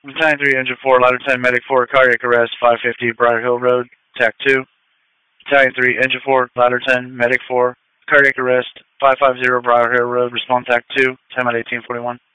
Battalion 3, Engine 4, Ladder 10, Medic 4, cardiac arrest, 550 Briar Hill Road, TAC 2. Battalion 3, Engine 4, Ladder 10, Medic 4, cardiac arrest, 550 Briar Hill Road, respond TAC 2, time at 1841.